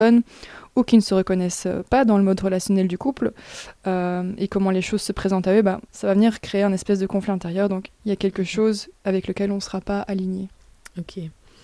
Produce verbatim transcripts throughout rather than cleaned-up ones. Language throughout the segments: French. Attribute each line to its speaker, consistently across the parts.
Speaker 1: ou qui ne se reconnaissent pas dans le mode relationnel du couple euh, et comment les choses se présentent à eux, bah, ça va venir créer un espèce de conflit intérieur. Donc il y a quelque chose avec lequel on ne sera pas aligné.
Speaker 2: Ok.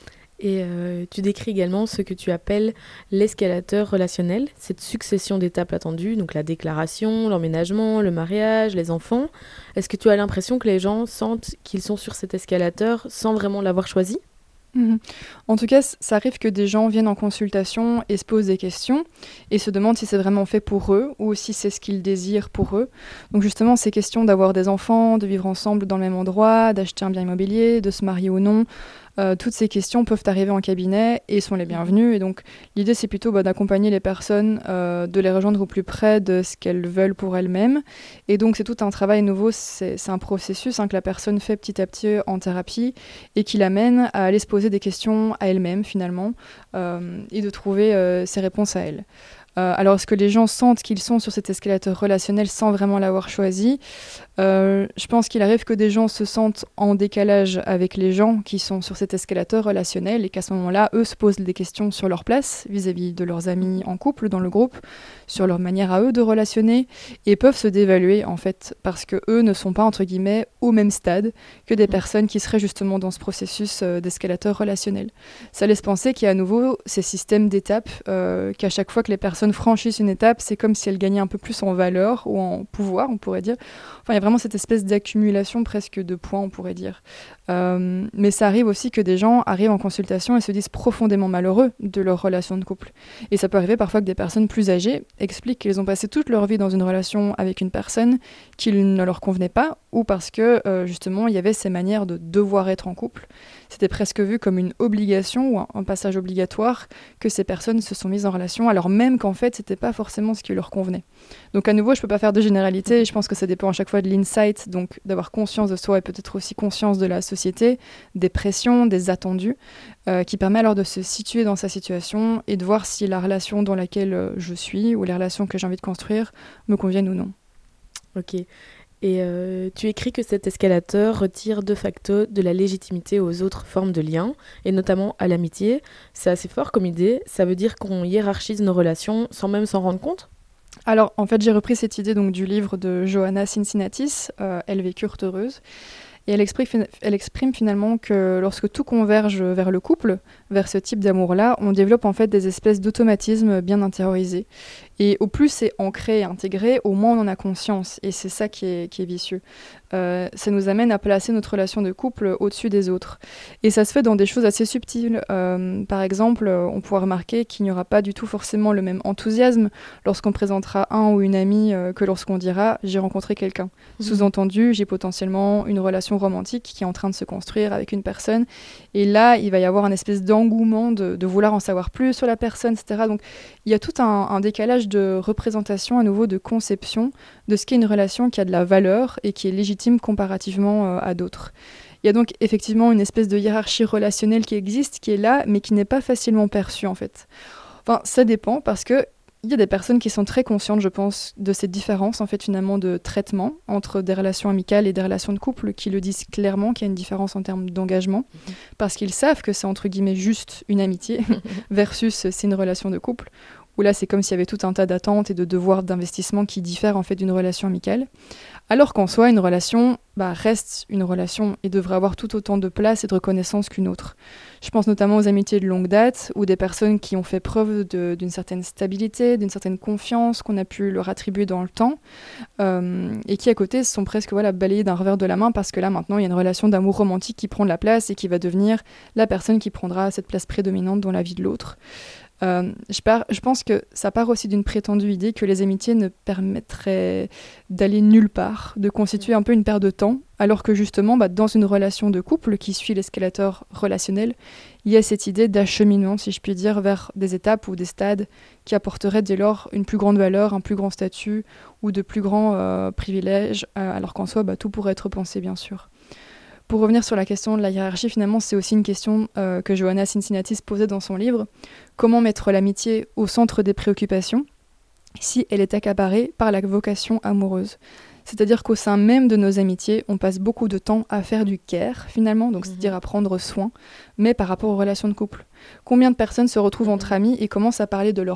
Speaker 2: Et euh, tu décris également ce que tu appelles l'escalateur relationnel, cette succession d'étapes attendues, donc la déclaration, l'emménagement, le mariage, les enfants. Est-ce que tu as l'impression que les gens sentent qu'ils sont sur cet escalateur sans vraiment l'avoir choisi ?
Speaker 1: Mmh. En tout cas, ça arrive que des gens viennent en consultation et se posent des questions et se demandent si c'est vraiment fait pour eux ou si c'est ce qu'ils désirent pour eux. Donc justement, ces questions d'avoir des enfants, de vivre ensemble dans le même endroit, d'acheter un bien immobilier, de se marier ou non, euh, toutes ces questions peuvent arriver en cabinet et sont les bienvenues. Et donc l'idée, c'est plutôt bah, d'accompagner les personnes, euh, de les rejoindre au plus près de ce qu'elles veulent pour elles-mêmes. Et donc c'est tout un travail nouveau, c'est, c'est un processus hein, que la personne fait petit à petit en thérapie et qui l'amène à aller se poser des questions à elle-même finalement euh, et de trouver euh, ses réponses à elle. Euh, alors est-ce que les gens sentent qu'ils sont sur cet escalateur relationnel sans vraiment l'avoir choisi ? Euh, je pense qu'il arrive que des gens se sentent en décalage avec les gens qui sont sur cet escalateur relationnel et qu'à ce moment-là, eux se posent des questions sur leur place vis-à-vis de leurs amis en couple dans le groupe, sur leur manière à eux de relationner et peuvent se dévaluer en fait parce que eux ne sont pas entre guillemets au même stade que des personnes qui seraient justement dans ce processus euh, d'escalateur relationnel. Ça laisse penser qu'il y a à nouveau ces systèmes d'étapes, euh, qu'à chaque fois que les personnes franchissent une étape, c'est comme si elles gagnaient un peu plus en valeur ou en pouvoir, on pourrait dire. Enfin, il y a vraiment cette espèce d'accumulation presque de points, on pourrait dire. Euh, mais ça arrive aussi que des gens arrivent en consultation et se disent profondément malheureux de leur relation de couple. Et ça peut arriver parfois que des personnes plus âgées expliquent qu'elles ont passé toute leur vie dans une relation avec une personne qui ne leur convenait pas, ou parce que euh, justement il y avait ces manières de devoir être en couple. C'était presque vu comme une obligation ou un, un passage obligatoire que ces personnes se sont mises en relation, alors même qu'en fait c'était pas forcément ce qui leur convenait. Donc à nouveau, je peux pas faire de généralité, je pense que ça dépend à chaque fois de l'insight, donc d'avoir conscience de soi et peut-être aussi conscience de la société, des pressions, des attendus, euh, qui permet alors de se situer dans sa situation et de voir si la relation dans laquelle euh, je suis ou les relations que j'ai envie de construire me conviennent ou non.
Speaker 2: Ok. Et euh, tu écris que cet escalateur retire de facto de la légitimité aux autres formes de liens, et notamment à l'amitié. C'est assez fort comme idée. Ça veut dire qu'on hiérarchise nos relations sans même s'en rendre compte ?
Speaker 1: Alors, en fait, j'ai repris cette idée donc, du livre de Johanna Cincinnatis, euh, Elles vécurent heureuses. Et elle exprime, elle exprime finalement que lorsque tout converge vers le couple, vers ce type d'amour-là, on développe en fait des espèces d'automatismes bien intériorisés. Et au plus c'est ancré et intégré, au moins on en a conscience. Et c'est ça qui est, qui est vicieux. Euh, ça nous amène à placer notre relation de couple au-dessus des autres. Et ça se fait dans des choses assez subtiles. Euh, par exemple, on pourra remarquer qu'il n'y aura pas du tout forcément le même enthousiasme lorsqu'on présentera un ou une amie euh, que lorsqu'on dira « j'ai rencontré quelqu'un ». Mmh. Sous-entendu, j'ai potentiellement une relation romantique qui est en train de se construire avec une personne. Et là, il va y avoir un espèce d'engouement de, de vouloir en savoir plus sur la personne, et cetera. Donc, il y a tout un, un décalage de représentation, à nouveau, de conception de ce qu'est une relation qui a de la valeur et qui est légitime comparativement euh, à d'autres. Il y a donc effectivement une espèce de hiérarchie relationnelle qui existe, qui est là, mais qui n'est pas facilement perçue, en fait. Enfin, ça dépend, parce que il y a des personnes qui sont très conscientes, je pense, de cette différence, en fait, finalement, de traitement entre des relations amicales et des relations de couple, qui le disent clairement qu'il y a une différence en termes d'engagement, mmh. parce qu'ils savent que c'est, entre guillemets, juste une amitié versus c'est une relation de couple, où là, c'est comme s'il y avait tout un tas d'attentes et de devoirs d'investissement qui diffèrent, en fait, d'une relation amicale. Alors qu'en soi, une relation bah, reste une relation et devrait avoir tout autant de place et de reconnaissance qu'une autre. Je pense notamment aux amitiés de longue date ou des personnes qui ont fait preuve de, d'une certaine stabilité, d'une certaine confiance qu'on a pu leur attribuer dans le temps euh, et qui à côté sont presque voilà, balayées d'un revers de la main parce que là maintenant il y a une relation d'amour romantique qui prend de la place et qui va devenir la personne qui prendra cette place prédominante dans la vie de l'autre. Euh, je, pars, je pense que ça part aussi d'une prétendue idée que les amitiés ne permettraient d'aller nulle part, de constituer un peu une perte de temps, alors que justement, bah, dans une relation de couple qui suit l'escalateur relationnel, il y a cette idée d'acheminement, si je puis dire, vers des étapes ou des stades qui apporteraient dès lors une plus grande valeur, un plus grand statut ou de plus grands euh, privilèges, euh, alors qu'en soi, bah, tout pourrait être pensé, bien sûr. Pour revenir sur la question de la hiérarchie, finalement, c'est aussi une question euh, que Johanna Cincinnatis posait dans son livre. Comment mettre l'amitié au centre des préoccupations si elle est accaparée par la vocation amoureuse ? C'est-à-dire qu'au sein même de nos amitiés, on passe beaucoup de temps à faire du care, finalement, donc
Speaker 2: Mhm.
Speaker 1: c'est-à-dire à prendre soin, mais par rapport aux relations de couple. Combien de personnes se retrouvent entre
Speaker 2: Mhm.
Speaker 1: amis et commencent à parler de leur